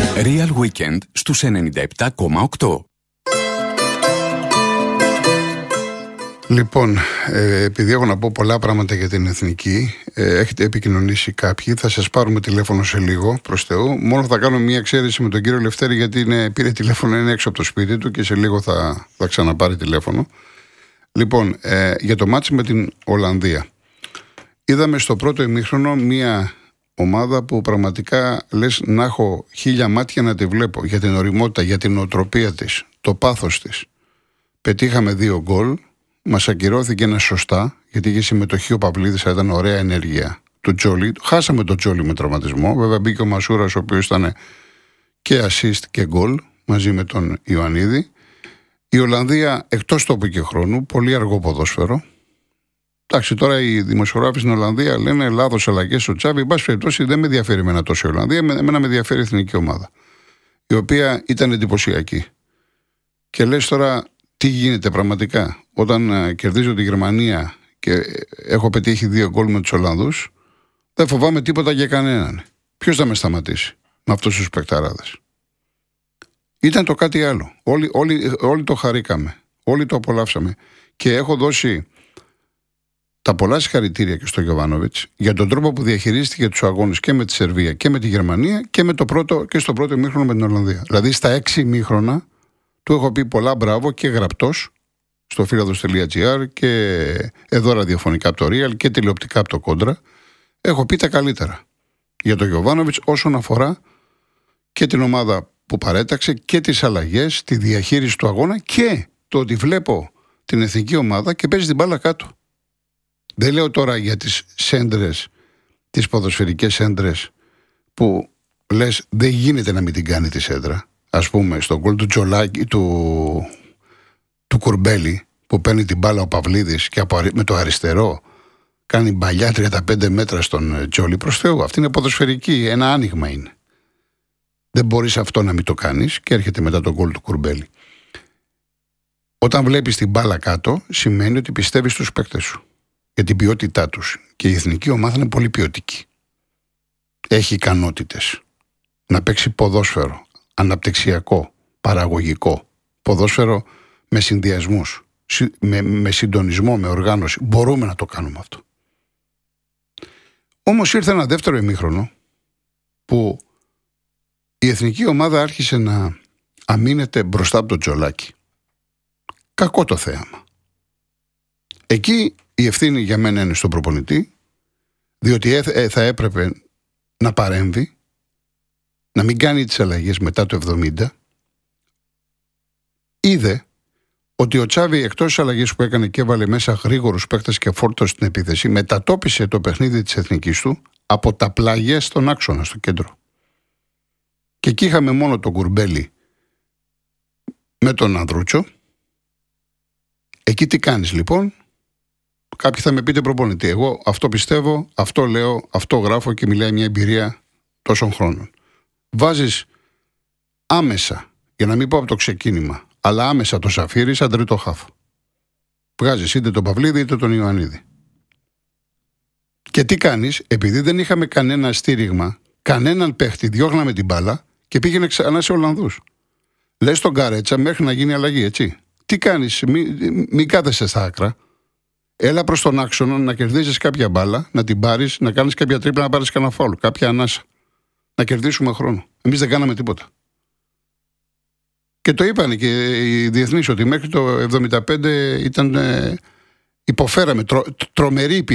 Real Weekend στους 97,8. Λοιπόν, επειδή έχω να πω πολλά πράγματα για την εθνική, έχετε επικοινωνήσει κάποιοι, θα σας πάρουμε τηλέφωνο σε λίγο, προς Θεού. Μόνο θα κάνω μια εξαίρεση με τον κύριο Λευτέρη, γιατί πήρε τηλέφωνο, είναι έξω από το σπίτι του και σε λίγο θα ξαναπάρει τηλέφωνο. Λοιπόν, για το μάτς με την Ολλανδία. Είδαμε στο πρώτο ημίχρονο μια ομάδα που πραγματικά λες να έχω 1000 μάτια να τη βλέπω, για την ωριμότητα, για την νοοτροπία της, το πάθος της. Πετύχαμε 2 γκολ. Μας ακυρώθηκε ένα σωστά, γιατί είχε συμμετοχή ο Παυλίδης, ήταν ωραία ενέργεια του Τζόλι. Χάσαμε τον Τζόλι με τραυματισμό. Βέβαια μπήκε ο Μασούρας, ο οποίος ήταν και assist και γκολ μαζί με τον Ιωαννίδη. Η Ολλανδία εκτός τόπου και χρόνου, πολύ αργό ποδόσφαιρο. Εντάξει, τώρα οι δημοσιογράφοι στην Ολλανδία λένε λάθος αλλαγές στο Τσάβι. Εν πάση περιπτώσει, δεν με ενδιαφέρει εμένα τόσο η Ολλανδία, εμένα με ενδιαφέρει η εθνική ομάδα, η οποία ήταν εντυπωσιακή. Και λες τώρα, τι γίνεται πραγματικά όταν κερδίζω τη Γερμανία και έχω πετύχει 2 γκολ με τους Ολλανδούς? Δεν φοβάμαι τίποτα για κανέναν. Ποιος θα με σταματήσει με αυτούς τους παικταράδες? Ήταν το κάτι άλλο. Όλοι το χαρήκαμε. Όλοι το απολαύσαμε. Και έχω δώσει τα πολλά συγχαρητήρια και στο Γιοβάνοβιτς για τον τρόπο που διαχειρίστηκε τους αγώνες και με τη Σερβία και με τη Γερμανία και στο πρώτο ημίχρονο με την Ολλανδία. Δηλαδή στα 6 ημίχρονα του έχω πει πολλά μπράβο και γραπτός στο φίλαδος.gr και εδώ ραδιοφωνικά από το Real και τηλεοπτικά από το Κόντρα. Έχω πει τα καλύτερα για τον Γιοβάνοβιτς όσον αφορά και την ομάδα που παρέταξε και τις αλλαγές, τη διαχείριση του αγώνα και το ότι βλέπω την εθνική ομάδα και παίζει την μπάλα κάτω. Δεν λέω τώρα για τις σέντρες, τις ποδοσφαιρικές σέντρες που λες δεν γίνεται να μην την κάνει τη σέντρα. Ας πούμε στον γκολ του Τζολάκη, του Κουρμπέλη, που παίρνει την μπάλα ο Παυλίδης και με το αριστερό κάνει μπαλιά 35 μέτρα στον Τζόλι. Προς Θεού, αυτή είναι ποδοσφαιρική, ένα άνοιγμα είναι. Δεν μπορείς αυτό να μην το κάνεις και έρχεται μετά τον γκολ του Κουρμπέλη. Όταν βλέπεις την μπάλα κάτω, σημαίνει ότι πιστεύεις στους παίκτες σου για την ποιότητά τους. Και η εθνική ομάδα είναι πολύ ποιοτική. Έχει ικανότητες να παίξει ποδόσφαιρο αναπτυξιακό, παραγωγικό, ποδόσφαιρο με συνδυασμούς, με συντονισμό, με οργάνωση. Μπορούμε να το κάνουμε αυτό. Όμως ήρθε ένα δεύτερο ημίχρονο που η εθνική ομάδα άρχισε να αμήνεται μπροστά από τον Τζολάκη. Κακό το θέαμα. Εκεί η ευθύνη για μένα είναι στον προπονητή, διότι θα έπρεπε να παρέμβει, να μην κάνει τις αλλαγές μετά το 70. Είδε ότι ο Τσάβι εκτός της αλλαγής που έκανε και έβαλε μέσα γρήγορους παίκτες και φόρτο στην επίθεση, μετατόπισε το παιχνίδι της εθνικής του από τα πλάγια στον άξονα, στο κέντρο. Και εκεί είχαμε μόνο τον Κουρμπέλη με τον Ανδρούτσο. Εκεί τι κάνεις λοιπόν? Κάποιοι θα με πείτε προπονητή. Εγώ αυτό πιστεύω, αυτό λέω, αυτό γράφω και μιλάει μια εμπειρία τόσων χρόνων. Βάζεις άμεσα, για να μην πω από το ξεκίνημα, αλλά άμεσα το Σαφίρι σαν τρίτο χάφ. Βγάζεις είτε τον Παυλίδη είτε τον Ιωαννίδη. Και τι κάνεις? Επειδή δεν είχαμε κανένα στήριγμα, κανέναν παίχτη, διώχναμε την μπάλα και πήγαινε ξανά σε Ολλανδούς. Λες τον Καρέτσα μέχρι να γίνει αλλαγή, έτσι. Τι κάνεις? Μην κάθεσαι στα άκρα. Έλα προς τον άξονα να κερδίσεις κάποια μπάλα, να την πάρεις, να κάνεις κάποια τρίπλα, να πάρεις κανένα φάουλ, κάποια ανάσα. Να κερδίσουμε χρόνο. Εμείς δεν κάναμε τίποτα. Και το είπαν και οι διεθνείς ότι μέχρι το 75 υποφέραμε τρομερή